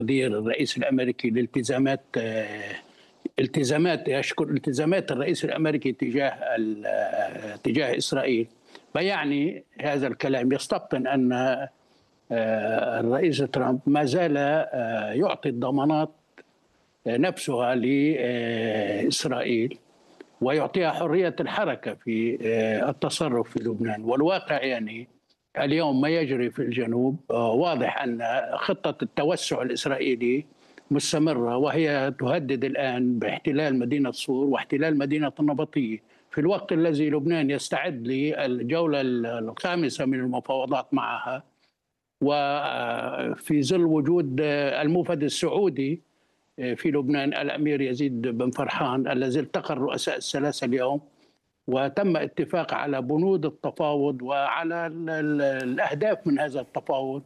تقدير الرئيس الامريكي لالتزامات يشكر التزامات الرئيس الامريكي تجاه اسرائيل. فيعني هذا الكلام يستبطن ان الرئيس ترامب ما زال يعطي الضمانات نفسها لاسرائيل ويعطيها حريه الحركه في التصرف في لبنان. والواقع يعني اليوم ما يجري في الجنوب واضح ان خطه التوسع الاسرائيلي مستمره، وهي تهدد الان باحتلال مدينه صور واحتلال مدينه النبطيه في الوقت الذي لبنان يستعد للجوله الخامسه من المفاوضات معها، وفي ظل وجود الموفد السعودي في لبنان الامير يزيد بن فرحان الذي التقى الرؤساء الثلاثه اليوم، وتم اتفاق على بنود التفاوض وعلى الاهداف من هذا التفاوض.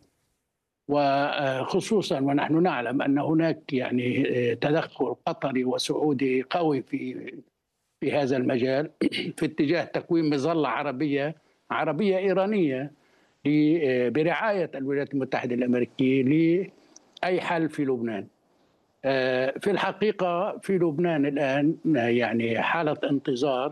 وخصوصا ونحن نعلم ان هناك يعني تدخل قطري وسعودي قوي في هذا المجال في اتجاه تكوين مظله عربيه ايرانيه برعايه الولايات المتحده الامريكيه لاي حل في لبنان. في الحقيقه في لبنان الان يعني حاله انتظار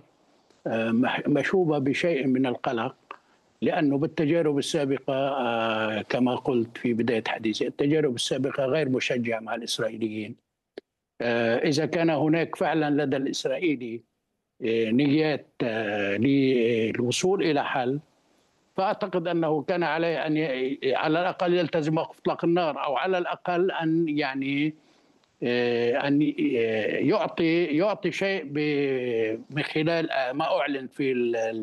مشوبه بشيء من القلق، لأنه بالتجارب السابقة كما قلت في بداية حديثي التجارب السابقة غير مشجعة مع الإسرائيليين. إذا كان هناك فعلا لدى الإسرائيلي نيات للوصول إلى حل، فأعتقد أنه كان عليه أن على الأقل يلتزم وقف إطلاق النار، أو على الأقل أن يعني أن يعطي شيء من خلال ما أعلن في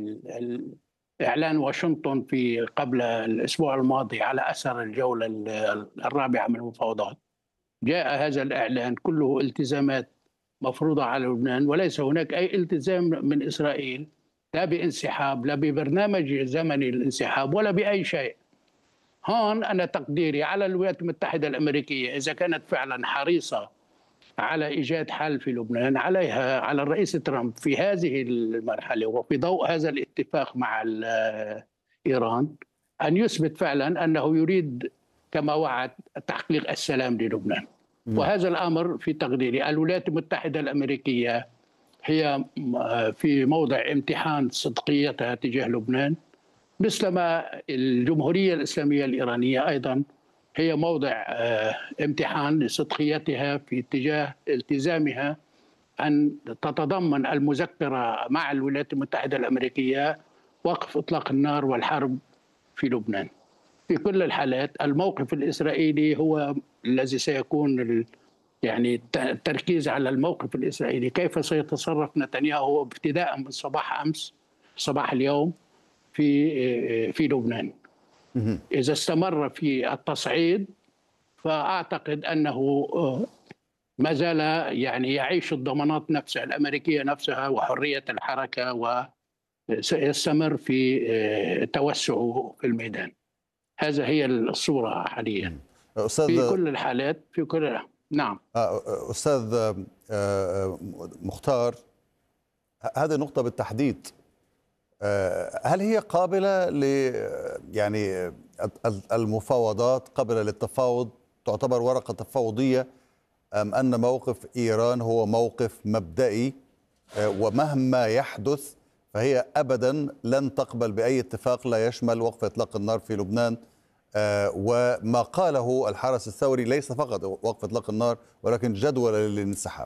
إعلان واشنطن في قبل الأسبوع الماضي على أثر الجولة الرابعة من المفاوضات. جاء هذا الإعلان كله التزامات مفروضة على لبنان، وليس هناك أي التزام من إسرائيل لا بانسحاب، لا ببرنامج زمني للانسحاب، ولا بأي شيء. هون أنا تقديري على الولايات المتحدة الأمريكية إذا كانت فعلا حريصة على إيجاد حل في لبنان، عليها على الرئيس ترامب في هذه المرحلة وفي ضوء هذا الاتفاق مع إيران أن يثبت فعلا أنه يريد كما وعد تحقيق السلام للبنان. وهذا الأمر في تقديري الولايات المتحدة الأمريكية هي في موضع امتحان صدقيتها تجاه لبنان، مثلما الجمهورية الإسلامية الإيرانية أيضا هي موضع امتحان لصدقيتها في اتجاه التزامها أن تتضمن المذكرة مع الولايات المتحدة الأمريكية وقف إطلاق النار والحرب في لبنان. في كل الحالات الموقف الإسرائيلي هو الذي سيكون يعني التركيز على الموقف الإسرائيلي، كيف سيتصرف نتنياهو ابتداء من صباح أمس صباح اليوم في لبنان. إذا استمر في التصعيد فأعتقد أنه ما زال يعني يعيش الضمانات نفسها الأمريكية نفسها وحرية الحركة، وسيستمر في توسعه في الميدان. هذا هي الصورة حاليا في كل الحالات في كل. نعم أستاذ مختار، هذه النقطة بالتحديد هل هي قابلة ل يعني المفاوضات، قابلة للتفاوض، تعتبر ورقة تفاوضية، أم أن موقف إيران هو موقف مبدئي ومهما يحدث فهي أبدا لن تقبل بأي اتفاق لا يشمل وقف إطلاق النار في لبنان؟ وما قاله الحرس الثوري ليس فقط وقف إطلاق النار ولكن جدول للانسحاب.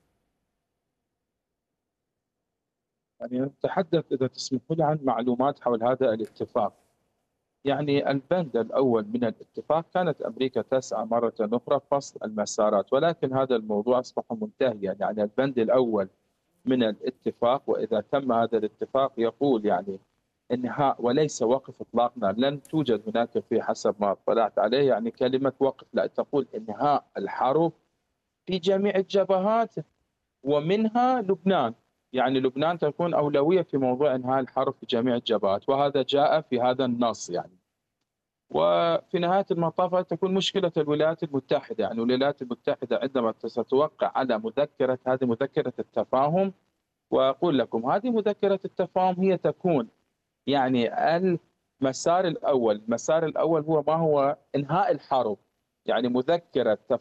يعني نتحدث إذا تسمحوا لي عن معلومات حول هذا الاتفاق. يعني البند الأول من الاتفاق كانت أمريكا تسعى مرة أخرى فصل المسارات، ولكن هذا الموضوع أصبح منتهيا. يعني البند الأول من الاتفاق، وإذا تم هذا الاتفاق يقول يعني انهاء وليس وقف اطلاق نار. لن توجد هناك في حسب ما اطلعت عليه يعني كلمة وقف، لا، تقول انهاء الحرب في جميع الجبهات ومنها لبنان. يعني لبنان تكون أولوية في موضوع إنهاء الحرب في جميع الجبهات، وهذا جاء في هذا النص يعني. وفي نهاية المطاف تكون مشكلة الولايات المتحدة. يعني الولايات المتحدة عندما ستوقع على مذكرة، هذه مذكرة التفاهم، وأقول لكم هذه مذكرة التفاهم هي تكون يعني المسار الأول هو ما هو إنهاء الحرب، يعني مذكرة